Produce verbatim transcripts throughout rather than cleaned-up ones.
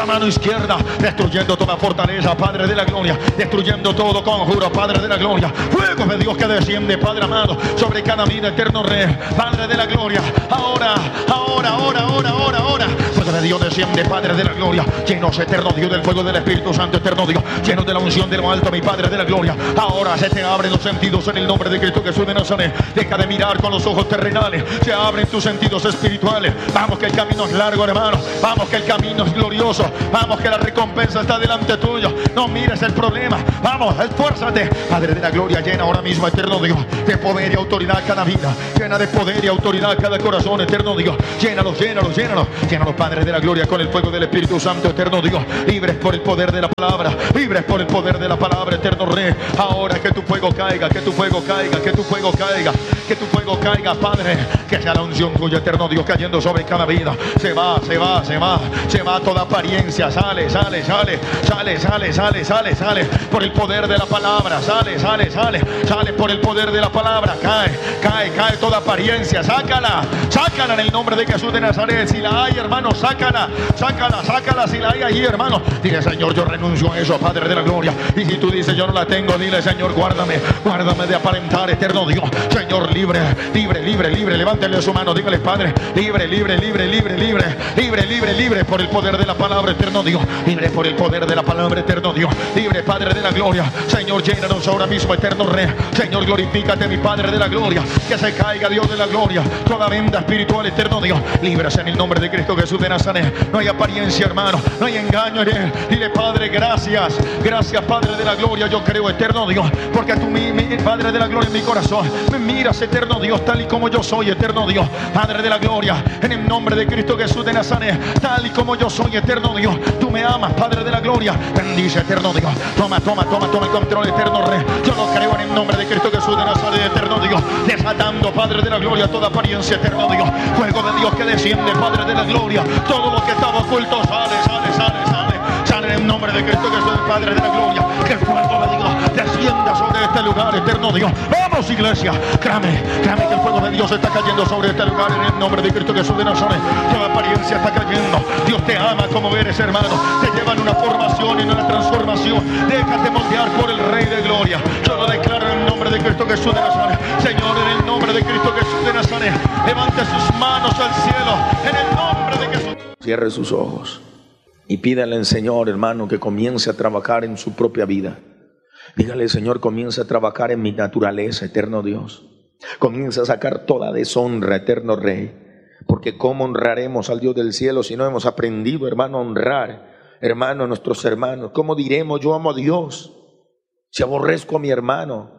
mano izquierda, destruyendo toda fortaleza, Padre de la gloria, destruyendo todo conjuro, Padre de la gloria. Fuego de Dios que desciende, Padre amado, sobre cada vida, eterno Rey, Padre de la gloria. Ahora, ahora, ahora, ahora, ahora, ahora. Fuego de Dios desciende, Padre de la gloria. Llenos, eterno Dios, del fuego del Espíritu Santo, eterno Dios. Llenos de la unción de lo alto, mi Padre de la gloria. Ahora se te abren los sentidos en el nombre de Cristo Jesús de Nazaret. Deja de mirar con los ojos terrenales, se abren tus sentidos espirituales. Vamos que el camino es largo, hermano. Vamos que el camino es glorioso. Vamos que la recompensa está delante tuyo. No mires el problema. Vamos, esfuérzate. Padre de la gloria, llena ahora mismo, eterno Dios, de poder y autoridad cada vida. Llena de poder y autoridad cada corazón, eterno Dios. Llénalos, llénalos, llénalos. Llénalos, Padre de la gloria, con el fuego del Espíritu Santo, eterno Dios. Libres por el poder de la palabra. Libres por el poder de la palabra, eterno Rey. Ahora que tu fuego caiga, que tu fuego caiga, que tu fuego caiga, que tu fuego caiga, Padre. Que sea la unción tuya, eterno Dios, cayendo sobre cada vida. Se va, se va, se va. Se va toda apariencia. Sale, sale, sale, sale, sale, sale, sale, sale. Por el poder de la palabra. Sale, sale, sale. Sale por el poder de la palabra. Cae, cae, cae toda apariencia. Sácala, sácala en el nombre de Jesús de Nazaret. Si la hay, hermano, sácala, sácala, sácala si la hay allí, hermano. Dile, Señor, yo renuncio a eso, Padre de la gloria. Y si tú dices, yo no la tengo, dile, Señor, guárdame, guárdame de aparentar, eterno Dios. Señor, libre, libre, libre, libre. Levántele su mano, dígale, Padre, libre, libre, libre, libre, libre, libre, libre, libre por el poder de la palabra, eterno Dios. Libre por el poder de la palabra, eterno Dios. Libre, Padre de la gloria. Señor, llénanos ahora mismo, eterno Rey. Señor, glorifícate, mi Padre de la gloria. Que se caiga, Dios de la gloria, toda venda espiritual, eterno Dios. Líbranos en el nombre de Cristo Jesús de Nazaret. No hay apariencia, hermano, no hay engaño en él. Dile, Padre, gracias, gracias, Padre de la gloria. Yo creo, eterno Dios, porque tú, mi, mi Padre de la gloria, en mi corazón me miras, eterno Dios, tal y como yo soy, eterno Dios, Padre de la gloria, en el nombre de Cristo Jesús de Nazaret, tal y como yo soy, eterno Dios. Tú me amas, Padre de la gloria. Bendice, eterno Dios. Toma, toma, toma, toma el control, eterno Rey. Yo lo creo en el nombre de Cristo Jesús de Nazaret, eterno Dios. Desatando, Padre de la gloria, toda apariencia, eterno Dios. Fuego de Dios que desciende, Padre de la gloria. Todo lo que estaba oculto sale, sale, sale, sale. Sale en el nombre de Cristo Jesús, Padre de la gloria. Que el fuego de Dios descienda sobre este lugar, eterno Dios. Vamos, iglesia. Créame, créame que el fuego de Dios está cayendo sobre este lugar en el nombre de Cristo Jesús de Nazaret. Toda apariencia está cayendo. Dios te ama como eres, hermano. Te lleva en una formación, en una transformación. Déjate moldear por el Rey de gloria. Yo lo declaro en el nombre de Cristo Jesús de Nazaret. Señor, en el nombre de Cristo Jesús de Nazaret, levante sus manos al cielo en el nombre de Jesús. Cierre sus ojos y pídale al Señor, hermano, que comience a trabajar en su propia vida. Dígale, Señor, comienza a trabajar en mi naturaleza, eterno Dios. Comienza a sacar toda deshonra, eterno Rey. Porque cómo honraremos al Dios del cielo si no hemos aprendido, hermano, a honrar, hermano, a nuestros hermanos. ¿Cómo diremos yo amo a Dios si aborrezco a mi hermano?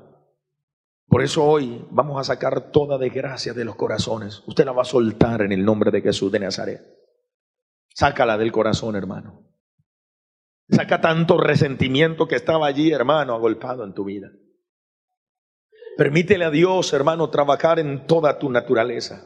Por eso hoy vamos a sacar toda desgracia de los corazones. Usted la va a soltar en el nombre de Jesús de Nazaret. Sácala del corazón, hermano. Saca tanto resentimiento que estaba allí, hermano, agolpado en tu vida. Permítele a Dios, hermano, trabajar en toda tu naturaleza.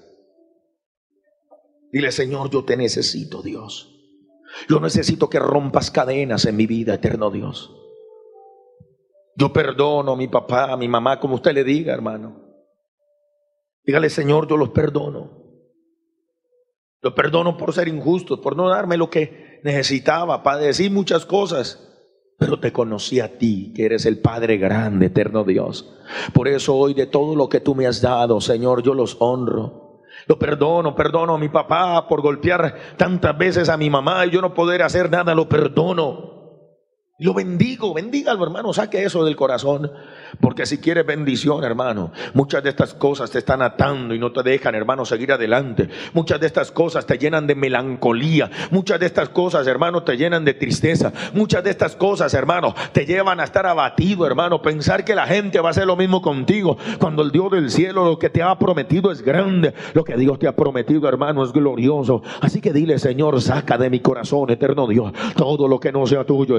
Dile, Señor, yo te necesito, Dios. Yo necesito que rompas cadenas en mi vida, eterno Dios. Yo perdono a mi papá, a mi mamá, como usted le diga, hermano. Dígale, Señor, yo los perdono. Los perdono por ser injustos, por no darme lo que necesitaba, para decir muchas cosas. Pero te conocí a ti, que eres el Padre grande, eterno Dios. Por eso hoy, de todo lo que tú me has dado, Señor, yo los honro. Lo perdono, perdono a mi papá por golpear tantas veces a mi mamá y yo no poder hacer nada, lo perdono. Y lo bendigo, bendígalo, hermano, saque eso del corazón. Porque si quieres bendición, hermano, muchas de estas cosas te están atando y no te dejan, hermano, seguir adelante. Muchas de estas cosas te llenan de melancolía. Muchas de estas cosas, hermano, te llenan de tristeza. Muchas de estas cosas, hermano, te llevan a estar abatido, hermano. Pensar que la gente va a hacer lo mismo contigo, cuando el Dios del cielo lo que te ha prometido es grande. Lo que Dios te ha prometido, hermano, es glorioso. Así que dile, Señor, saca de mi corazón, eterno Dios, todo lo que no sea tuyo, eterno Dios.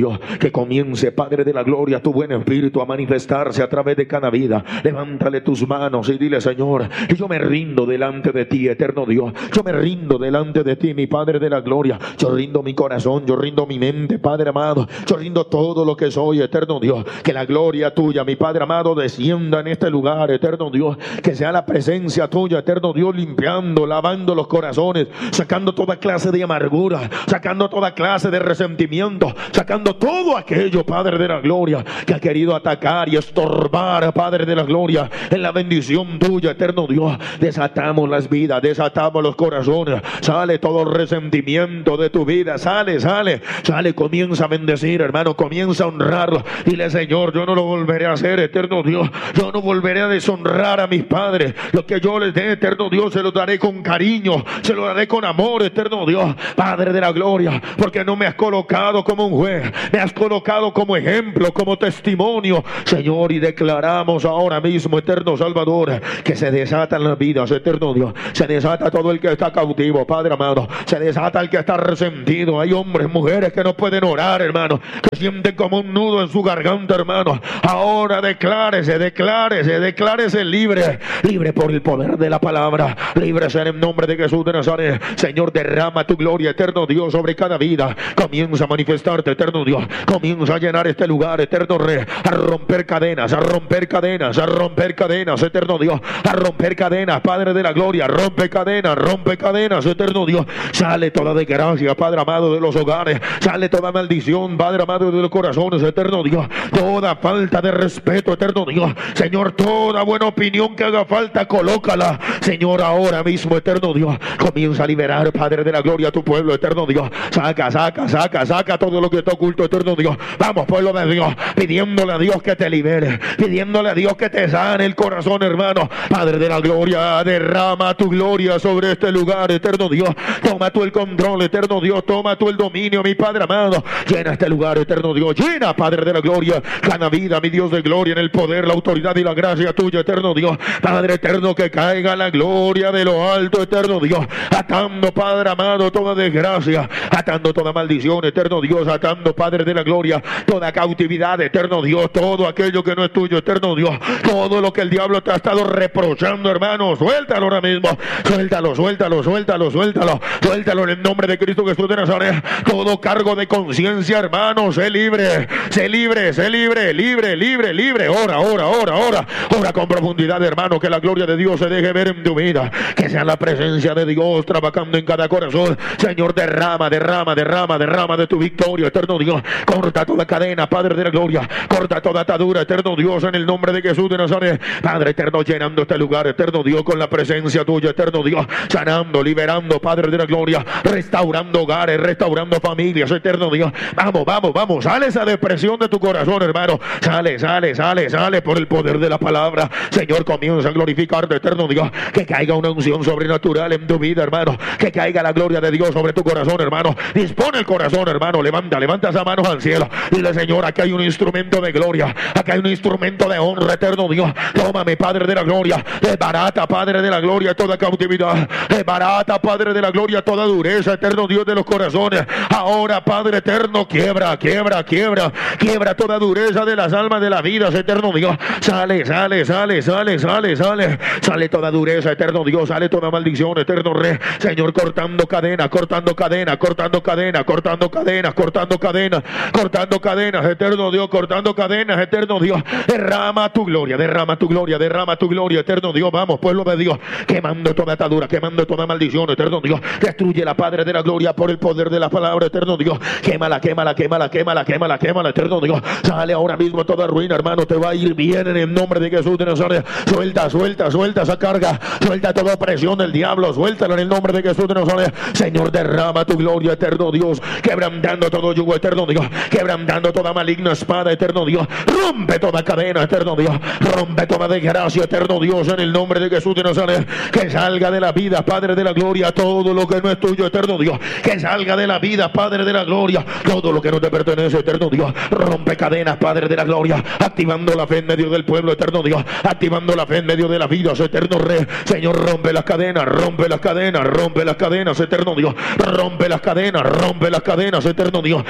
Dios, que comience, Padre de la gloria, tu buen espíritu a manifestarse a través de cada vida. Levántale tus manos y dile: Señor, yo me rindo delante de ti, eterno Dios. Yo me rindo delante de ti, mi Padre de la gloria. Yo rindo mi corazón, yo rindo mi mente, Padre amado. Yo rindo todo lo que soy, eterno Dios. Que la gloria tuya, mi Padre amado, descienda en este lugar, eterno Dios. Que sea la presencia tuya, eterno Dios, limpiando, lavando los corazones, sacando toda clase de amargura, sacando toda clase de resentimiento, sacando todo aquello, Padre de la gloria, que ha querido atacar y estorbar, Padre de la gloria, en la bendición tuya, eterno Dios. Desatamos las vidas, desatamos los corazones. Sale todo el resentimiento de tu vida, sale, sale, sale. Comienza a bendecir, hermano, comienza a honrarlo. Dile: Señor, yo no lo volveré a hacer, eterno Dios. Yo no volveré a deshonrar a mis padres. Lo que yo les dé, eterno Dios, se lo daré con cariño, se lo daré con amor, eterno Dios, Padre de la gloria, porque no me has colocado como un juez, me has colocado como ejemplo, como testimonio, Señor. Y declaramos ahora mismo, eterno Salvador, que se desatan las vidas, eterno Dios. Se desata todo el que está cautivo, Padre amado. Se desata el que está resentido. Hay hombres, mujeres que no pueden orar, hermano, que sienten como un nudo en su garganta, hermano. Ahora declárese, declárese, declárese libre, libre por el poder de la palabra. Libre ser en nombre de Jesús de Nazaret. Señor, derrama tu gloria, eterno Dios, sobre cada vida. Comienza a manifestarte, eterno Dios. Comienza a llenar este lugar, eterno Rey. A romper cadenas, a romper cadenas, a romper cadenas, eterno Dios. A romper cadenas, Padre de la gloria. Rompe cadenas, rompe cadenas, eterno Dios. Sale toda desgracia, Padre amado, de los hogares. Sale toda maldición, Padre amado, de los corazones, eterno Dios. Toda falta de respeto, eterno Dios. Señor, toda buena opinión que haga falta, colócala, Señor, ahora mismo, eterno Dios. Comienza a liberar, Padre de la gloria, a tu pueblo, eterno Dios. Saca, saca, saca, saca todo lo que está oculto, eterno Dios. Vamos, pueblo de Dios, pidiéndole a Dios que te libere, pidiéndole a Dios que te sane el corazón, hermano. Padre de la gloria, derrama tu gloria sobre este lugar, eterno Dios. Toma tú el control, eterno Dios. Toma tú el dominio, mi Padre amado. Llena este lugar, eterno Dios. Llena, Padre de la gloria, cada vida, mi Dios de gloria, en el poder, la autoridad y la gracia tuya, eterno Dios. Padre eterno, que caiga la gloria de lo alto, eterno Dios. Atando, Padre amado, toda desgracia, atando toda maldición, eterno Dios. Atando, Padre de la gloria, toda cautividad, eterno Dios. Todo aquello que no es tuyo, eterno Dios. Todo lo que el diablo te ha estado reprochando, hermano. Suéltalo ahora mismo. Suéltalo, suéltalo, suéltalo, suéltalo. Suéltalo en el nombre de Cristo Jesús de Nazaret. Todo cargo de conciencia, hermano, sé libre, sé libre, sé libre, libre, libre, libre. Ora, ora, ora, ora. Ora con profundidad, hermano, que la gloria de Dios se deje ver en tu vida. Que sea la presencia de Dios trabajando en cada corazón. Señor, derrama, derrama, derrama, derrama de tu victoria, eterno Dios. Corta toda cadena, Padre de la gloria. Corta toda atadura, eterno Dios, en el nombre de Jesús de Nazaret. Padre eterno, llenando este lugar, eterno Dios, con la presencia tuya, eterno Dios. Sanando, liberando, Padre de la gloria. Restaurando hogares, restaurando familias, eterno Dios. Vamos, vamos, vamos. Sale esa depresión de tu corazón, hermano. Sale, sale, sale, sale por el poder de la palabra. Señor, comienza a glorificarte, eterno Dios. Que caiga una unción sobrenatural en tu vida, hermano. Que caiga la gloria de Dios sobre tu corazón, hermano. Dispone el corazón, hermano. Levanta, levanta esas manos al cielo. Dile: Señor, aquí hay un instrumento de gloria. Aquí hay un instrumento de honra, eterno Dios. Tómame, Padre de la gloria. Desbarata, Padre de la gloria, toda cautividad. Desbarata, Padre de la gloria, toda dureza, eterno Dios de los corazones. Ahora, Padre eterno, quiebra, quiebra, quiebra. Quiebra toda dureza de las almas de la vida, eterno Dios. Sale, sale, sale, sale, sale, sale. Sale toda dureza, eterno Dios. Sale toda maldición, eterno Rey. Señor, cortando cadenas, cortando cadenas, cortando cadenas, cortando cadenas, cortando cadenas, cortando cadenas, eterno Dios, cortando cadenas, eterno Dios. Derrama tu gloria, derrama tu gloria, derrama tu gloria, eterno Dios. Vamos, pueblo de Dios, quemando toda atadura, quemando toda maldición, eterno Dios. Destruye la, Padre de la gloria, por el poder de la palabra, eterno Dios. Quémala, quémala, quémala, quémala, quémala, quémala, eterno Dios. Sale ahora mismo toda ruina, hermano. Te va a ir bien en el nombre de Jesús de Nazaret. Suelta, suelta, suelta esa carga. Suelta toda opresión del diablo. Suéltala en el nombre de Jesús de Nazaret. Señor, derrama tu gloria, eterno Dios. Quebrantando todo yugo, eterno Dios. Quebrantando toda maligna espada, eterno Dios. Rompe toda cadena, eterno Dios. Rompe toda desgracia, eterno Dios, en el nombre de Jesús de Nazaret. Que salga de la vida, Padre de la gloria, todo lo que no es tuyo, eterno Dios. Que salga de la vida, Padre de la gloria, todo lo que no te pertenece, eterno Dios. Rompe cadenas, Padre de la gloria, activando la fe en medio del pueblo, eterno Dios. Activando la fe en medio de la vida, eterno Rey. Señor, rompe las cadenas, rompe las cadenas, rompe las cadenas, eterno Dios. Rompe las cadenas, rompe las cadenas, eterno Dios.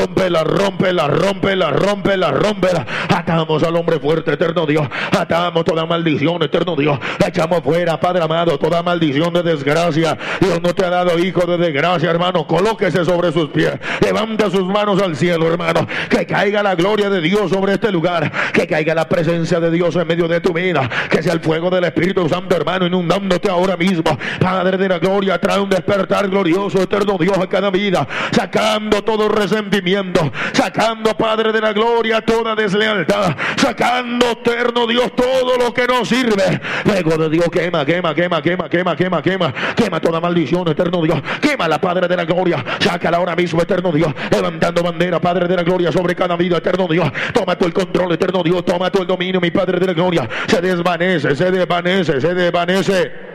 rómpela, rómpela, rómpela, rómpela, rómpela. Atamos al hombre fuerte, eterno Dios. Atamos toda maldición, eterno Dios. Echamos fuera, Padre amado, toda maldición de desgracia. Dios no te ha dado hijo de desgracia, hermano. Colóquese sobre sus pies. Levanta sus manos al cielo, hermano. Que caiga la gloria de Dios sobre este lugar. Que caiga la presencia de Dios en medio de tu vida. Que sea el fuego del Espíritu Santo, hermano, inundándote ahora mismo. Padre de la gloria, trae un despertar glorioso, eterno Dios, a cada vida. Sacando todo resentimiento. Sacando, Padre de la gloria, toda deslealtad. Sacando, eterno Dios, todo lo que no sirve. Fuego de Dios, quema, quema, quema, quema, quema, quema, quema. Quema toda maldición, eterno Dios. Quema la, Padre de la gloria. Sácala ahora mismo, eterno Dios. Levantando bandera, Padre de la gloria, sobre cada vida, eterno Dios. Toma tú el control, eterno Dios. Toma tú el dominio, mi Padre de la gloria. Se desvanece, se desvanece, se desvanece.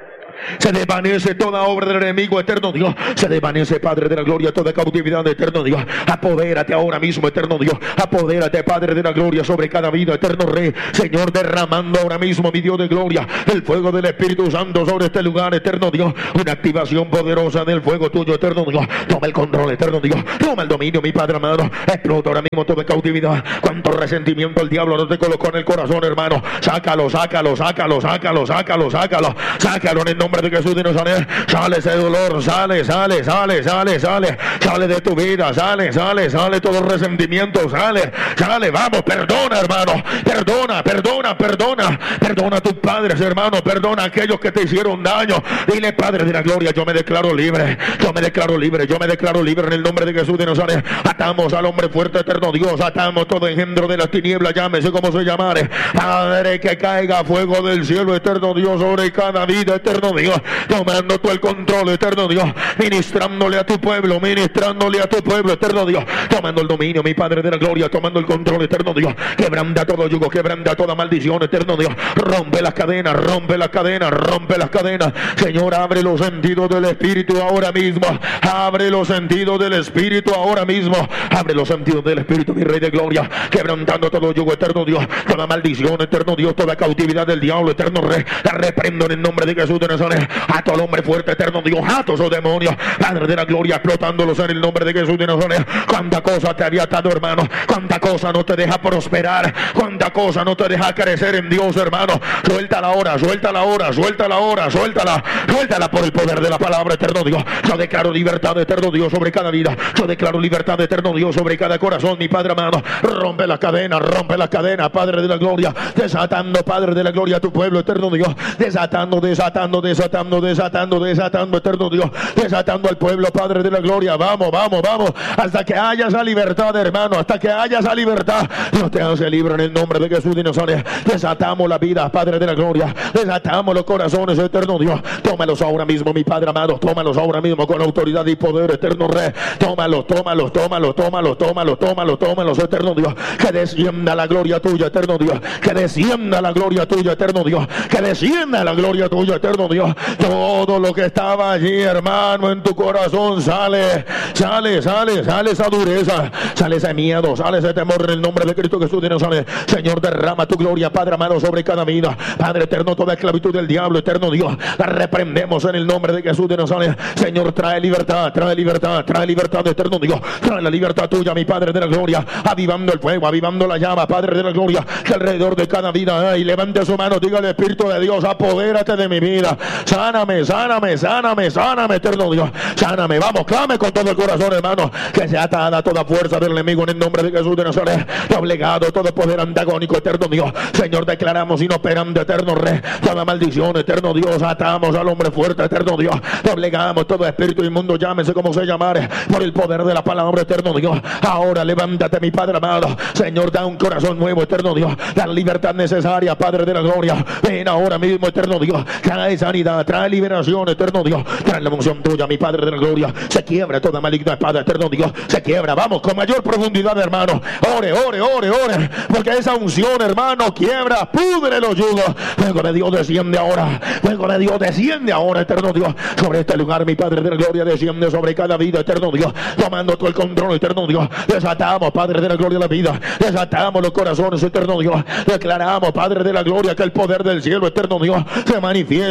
Se desvanece toda obra del enemigo, eterno Dios. Se desvanece, Padre de la gloria, toda cautividad, eterno Dios. Apodérate ahora mismo, eterno Dios. Apodérate, Padre de la gloria, sobre cada vida, eterno Rey. Señor, derramando ahora mismo, mi Dios de gloria, el fuego del Espíritu Santo sobre este lugar, eterno Dios. Una activación poderosa del fuego tuyo, eterno Dios. Toma el control, eterno Dios. Toma el dominio, mi Padre amado. Explota ahora mismo toda cautividad. Cuánto resentimiento el diablo no te colocó en el corazón, hermano. Sácalo, sácalo, sácalo, sácalo, sácalo, sácalo. Sácalo en el nombre de Jesús de Nazaret. Sale ese dolor, sale, sale, sale, sale, sale, sale de tu vida, sale, sale, sale todo resentimiento, sale, sale, vamos, perdona, hermano, perdona, perdona, perdona, perdona a tus padres, hermano, perdona a aquellos que te hicieron daño. Dile, Padre de la gloria, yo me declaro libre, yo me declaro libre, yo me declaro libre en el nombre de Jesús de Nazaret. Atamos al hombre fuerte, eterno Dios, atamos todo engendro de las tinieblas, llámese como se llamare. Padre, que caiga fuego del cielo, eterno Dios, sobre cada vida, eterno Dios, tomando tú el control, eterno Dios, ministrándole a tu pueblo, ministrándole a tu pueblo, eterno Dios, tomando el dominio, mi Padre de la gloria, tomando el control, eterno Dios. Quebranta todo yugo, quebranta toda maldición, eterno Dios. Rompe las cadenas, rompe las cadenas, rompe las cadenas. Señor, abre los sentidos del Espíritu ahora mismo. Abre los sentidos del Espíritu ahora mismo. Abre los sentidos del Espíritu, mi Rey de gloria. Quebrantando todo yugo, eterno Dios. Toda maldición, eterno Dios. Toda cautividad del diablo, eterno Rey. La reprendo en el nombre de Jesús de Nazaret. Ato al hombre fuerte, eterno Dios. Ato a esos demonios, Padre de la gloria, explotándolos en el nombre de Jesús de Nazaret. Cuánta cosa te había atado, hermano. Cuánta cosa no te deja prosperar. Cuánta cosa no te deja crecer en Dios, hermano. Suéltala ahora, suéltala ahora, suéltala ahora, suéltala, suéltala por el poder de la palabra, eterno Dios. Yo declaro libertad, eterno Dios, sobre cada vida. Yo declaro libertad, eterno Dios, sobre cada corazón, mi Padre amado. Rompe la cadena, rompe la cadena, Padre de la gloria. Desatando, Padre de la gloria, a tu pueblo, eterno Dios. Desatando, desatando, desatando, desatando, desatando, eterno Dios. Desatando al pueblo, Padre de la gloria. Vamos, vamos, vamos. Hasta que haya esa libertad, hermano. Hasta que haya esa libertad. Dios te hace libre en el nombre de Jesús de Nazaret. Desatamos la vida, Padre de la gloria. Desatamos los corazones, eterno Dios. Tómalos ahora mismo, mi Padre amado. Tómalos ahora mismo con autoridad y poder, eterno Rey. Tómalos, tómalos, tómalos, tómalos, tómalos, tómalos, tómalos, eterno Dios. Que descienda la gloria tuya, eterno Dios. Que descienda la gloria tuya, eterno Dios. Que descienda la gloria tuya, eterno Dios. Todo lo que estaba allí, hermano, en tu corazón sale, sale, sale, sale esa dureza, sale ese miedo, sale ese temor en el nombre de Cristo Jesús de Nazaret. Señor, derrama tu gloria, Padre amado, sobre cada vida. Padre eterno, toda esclavitud del diablo, eterno Dios, la reprendemos en el nombre de Jesús de Nazaret. Señor, trae libertad, trae libertad, trae libertad, eterno Dios. Trae la libertad tuya, mi Padre de la gloria, avivando el fuego, avivando la llama, Padre de la gloria, que alrededor de cada vida hay. Levante su mano, diga al Espíritu de Dios, apodérate de mi vida. Sáname, sáname, sáname, sáname, eterno Dios. Sáname, vamos, clame con todo el corazón, hermano, que sea atada toda fuerza del enemigo en el nombre de Jesús de Nazaret. Doblegado todo poder antagónico, eterno Dios. Señor, declaramos inoperante, eterno Rey, toda maldición, eterno Dios. Atamos al hombre fuerte, eterno Dios. Doblegamos todo espíritu inmundo, llámese como se llamare, por el poder de la palabra, eterno Dios. Ahora levántate, mi Padre amado. Señor, da un corazón nuevo, eterno Dios. Da la libertad necesaria, Padre de la gloria. Ven ahora mismo, eterno Dios. Trae sanidad, trae liberación, eterno Dios. Trae la unción tuya, mi Padre de la gloria. Se quiebra toda maligna espada, eterno Dios. Se quiebra, vamos, con mayor profundidad, hermano. Ore, ore, ore, ore. Porque esa unción, hermano, quiebra, pudre los yugos. Fuego de Dios desciende ahora. Fuego de Dios desciende ahora, eterno Dios. Sobre este lugar, mi Padre de la gloria, desciende sobre cada vida, eterno Dios. Tomando todo el control, eterno Dios. Desatamos, Padre de la gloria, la vida. Desatamos los corazones, eterno Dios. Declaramos, Padre de la gloria, que el poder del cielo, eterno Dios, se manifiesta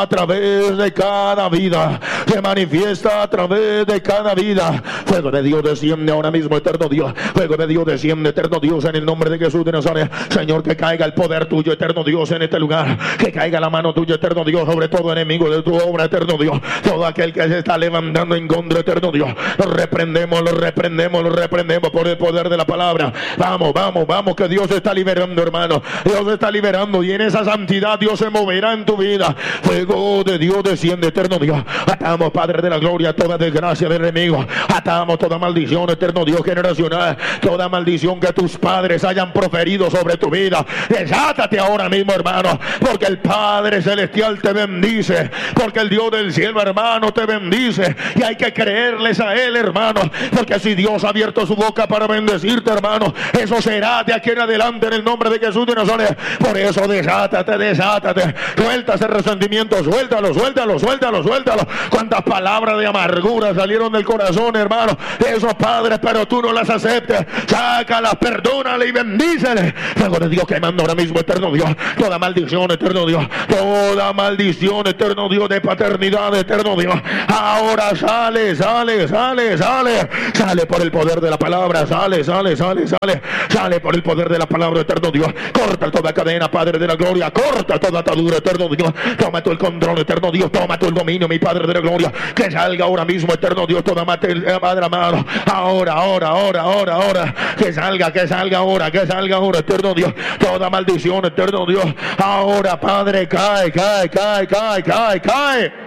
a través de cada vida, se manifiesta a través de cada vida. Fuego de Dios desciende ahora mismo, eterno Dios. Fuego de Dios desciende, eterno Dios, en el nombre de Jesús de Nazaret. Señor, que caiga el poder tuyo, eterno Dios, en este lugar. Que caiga la mano tuya, eterno Dios, sobre todo enemigo de tu obra, eterno Dios. Todo aquel que se está levantando en contra, eterno Dios, lo reprendemos, lo reprendemos, lo reprendemos por el poder de la palabra. Vamos, vamos, vamos, que Dios está liberando, hermano. Dios está liberando, y en esa santidad Dios se moverá en tu vida. Fuego de Dios desciende, eterno Dios. Atamos, Padre de la gloria, toda desgracia del enemigo. Atamos toda maldición, eterno Dios, generacional. Toda maldición que tus padres hayan proferido sobre tu vida. Desátate ahora mismo, hermano, porque el Padre celestial te bendice, porque el Dios del cielo, hermano, te bendice, y hay que creerles a Él, hermano, porque si Dios ha abierto su boca para bendecirte, hermano, eso será de aquí en adelante, en el nombre de Jesús de Nazaret. Por eso desátate, desátate, suelta ese resentimiento, suéltalo, suéltalo, suéltalo, suéltalo. Cuántas palabras de amargura salieron del corazón, hermano, de esos padres, pero tú no las aceptes. Sácalas, perdónale y bendícele. Fuego de Dios quemando ahora mismo, eterno Dios, toda maldición, eterno Dios, toda maldición, eterno Dios, de paternidad, eterno Dios. Ahora sale, sale, sale, sale, sale por el poder de la palabra, sale, sale, sale, sale, sale por el poder de la palabra, eterno Dios. Corta toda cadena, Padre de la gloria, corta toda atadura, eterno Dios. Toma tú el control, eterno Dios, toma tú el dominio, mi Padre de la gloria. Que salga ahora mismo, eterno Dios, toda materia, Padre amado. Ahora, ahora, ahora, ahora, ahora. Que salga, que salga ahora, que salga ahora, eterno Dios. Toda maldición, eterno Dios. Ahora, Padre, cae, cae, cae, cae, cae, cae.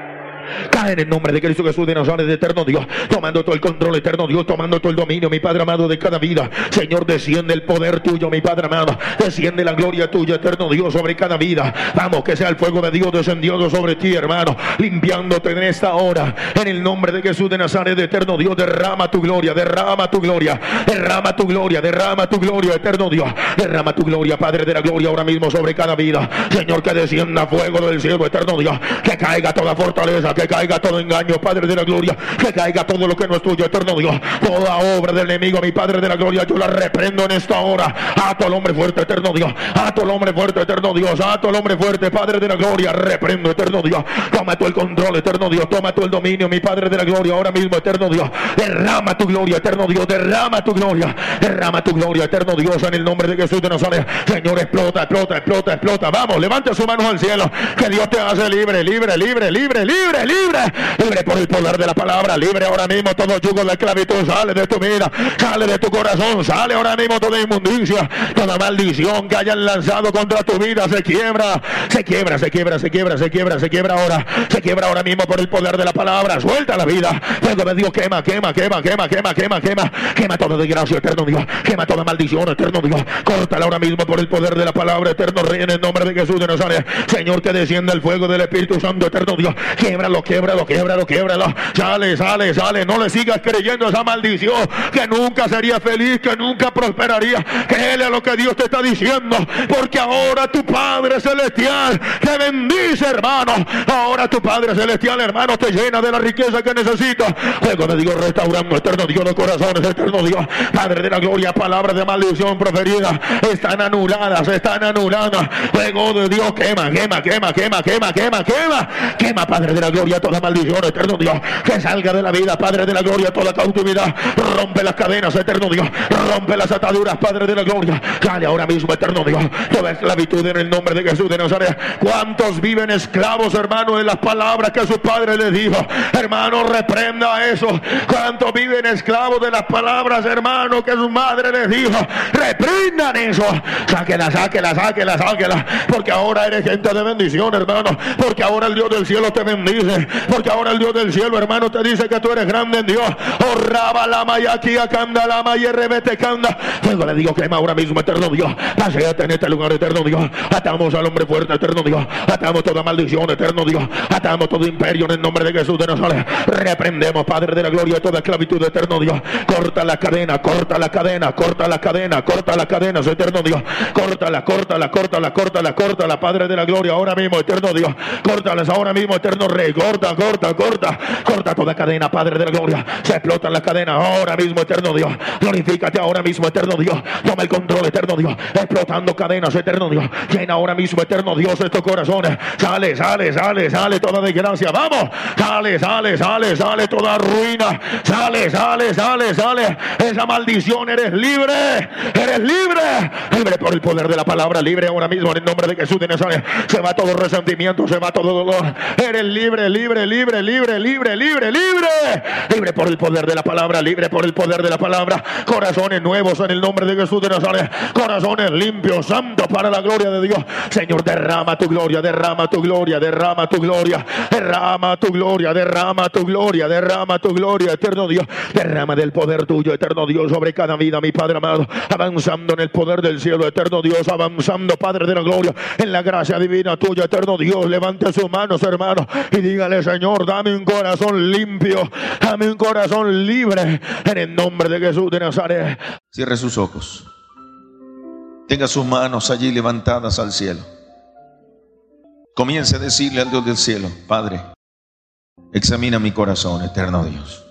Cae en el nombre de Cristo Jesús de Nazaret, de eterno Dios, tomando todo el control, eterno Dios, tomando todo el dominio, mi Padre amado, de cada vida. Señor, desciende el poder tuyo, mi Padre amado, desciende la gloria tuya, eterno Dios, sobre cada vida. Vamos, que sea el fuego de Dios descendiendo sobre ti, hermano, limpiándote en esta hora, en el nombre de Jesús de Nazaret, de eterno Dios. Derrama tu gloria, derrama tu gloria, derrama tu gloria, derrama tu gloria, eterno Dios, derrama tu gloria, Padre de la gloria, ahora mismo sobre cada vida. Señor, que descienda fuego del cielo, eterno Dios, que caiga toda fortaleza, que caiga todo engaño, Padre de la gloria, que caiga todo lo que no es tuyo, eterno Dios. Toda obra del enemigo, mi Padre de la gloria, yo la reprendo en esta hora. Ato al hombre fuerte, eterno Dios, ato al hombre fuerte, eterno Dios, ato al hombre fuerte, Padre de la gloria, reprendo, eterno Dios. Toma tú el control, eterno Dios, toma tú el dominio, mi Padre de la gloria, ahora mismo, eterno Dios. Derrama tu gloria, eterno Dios, derrama tu gloria, derrama tu gloria, eterno Dios, en el nombre de Jesús de Nazaret. Señor, explota, explota, explota, explota. Vamos, levante sus manos al cielo, que Dios te hace libre, libre, libre, libre, libre, libre, libre por el poder de la palabra, libre ahora mismo. Todo yugo de esclavitud sale de tu vida, sale de tu corazón, sale ahora mismo toda inmundicia, toda maldición que hayan lanzado contra tu vida, se quiebra, se quiebra, se quiebra, se quiebra, se quiebra, se quiebra ahora, se quiebra ahora mismo por el poder de la palabra. Suelta la vida, fuego de Dios, quema, quema, quema, quema, quema, quema, quema, quema toda desgracia, eterno Dios, quema toda maldición, eterno Dios, córtala ahora mismo por el poder de la palabra, eterno Rey, en el nombre de Jesús de Nazaret. Señor, que descienda el fuego del Espíritu Santo, eterno Dios, quiebralo, quiebralo, quiebralo, quiebralo, sale, sale, sale. No le sigas creyendo esa maldición, que nunca sería feliz, que nunca prosperaría. Créele a lo que Dios te está diciendo, porque ahora tu Padre Celestial te bendice, hermano. Ahora tu Padre Celestial, hermano, te llena de la riqueza que necesitas. Fuego de Dios restaurando, eterno Dios, los corazones, eterno Dios, Padre de la gloria. Palabras de maldición proferidas están anuladas, están anuladas. Fuego de Dios, quema, quema, quema, quema, quema, quema, quema, quema, Padre de la gloria, toda maldición, eterno Dios, que salga de la vida, Padre de la gloria, toda cautividad. Rompe las cadenas, eterno Dios, rompe las ataduras, Padre de la gloria. Sale ahora mismo, eterno Dios, toda esclavitud en el nombre de Jesús de Nazaret. ¿Cuántos viven esclavos, hermano, de las palabras que su padre les dijo? Hermano, reprenda eso. ¿Cuántos viven esclavos de las palabras, hermano, que su madre les dijo? Reprendan eso. Sáquela, sáquela, sáquela, sáquela, porque ahora eres gente de bendición, hermano, porque ahora el Dios del cielo te bendice, porque ahora el Dios del cielo, hermano, te dice que tú eres grande en Dios. Oh, raba la maya aquí, acanda la maya, rebete canda. Fuego le digo, quema ahora mismo, eterno Dios. Paseate en este lugar, eterno Dios. Atamos al hombre fuerte, eterno Dios. Atamos toda maldición, eterno Dios. Atamos todo imperio en el nombre de Jesús de Nazaret. Reprendemos, Padre de la gloria, toda esclavitud, eterno Dios. Corta la cadena, corta la cadena, corta la cadena, corta la cadena, eterno Dios. Córtala, córtala, córtala, córtala, córtala, Padre de la gloria, ahora mismo, eterno Dios. Córtalas ahora mismo, eterno Rey. corta, corta, corta, corta toda cadena, Padre de la gloria. Se explotan las cadenas ahora mismo, eterno Dios. Glorifícate ahora mismo, eterno Dios. Toma el control, eterno Dios. Explotando cadenas, eterno Dios. Llena ahora mismo, eterno Dios, estos corazones. Sale, sale, sale, sale toda desgracia. Vamos, sale, sale, sale, sale toda ruina. Sale, sale, sale, sale. Esa maldición, eres libre, eres libre. Libre por el poder de la palabra, libre ahora mismo en el nombre de Jesús de Nazaret. Se va todo resentimiento, se va todo dolor. Eres libre, libre, libre, libre, libre, libre, libre. Libre por el poder de la palabra, libre por el poder de la palabra. Corazones nuevos en el nombre de Jesús de Nazaret. Corazones limpios, santos para la gloria de Dios. Señor, derrama tu gloria, derrama tu gloria, derrama tu gloria, derrama tu gloria, derrama tu gloria, derrama tu gloria, eterno Dios. Derrama del poder tuyo, eterno Dios, sobre cada vida, mi Padre amado. Avanzando en el poder del cielo, eterno Dios, avanzando, Padre de la gloria, en la gracia divina tuya, eterno Dios. Levante sus manos, hermano, y dígale: Señor, dame un corazón limpio, dame un corazón libre, en el nombre de Jesús de Nazaret. Cierre sus ojos. Tenga sus manos allí levantadas al cielo. Comience a decirle al Dios del cielo: Padre, examina mi corazón, eterno Dios.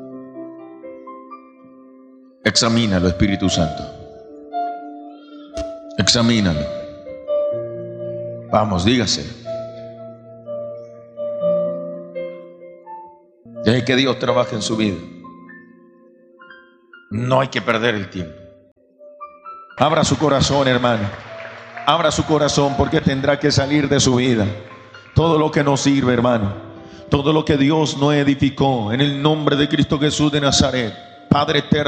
Examínalo, Espíritu Santo. Examínalo. Vamos, dígaselo. Deje que Dios trabaje en su vida. No hay que perder el tiempo. Abra su corazón, hermano. Abra su corazón, porque tendrá que salir de su vida todo lo que no sirve, hermano. Todo lo que Dios no edificó. En el nombre de Cristo Jesús de Nazaret. Padre eterno.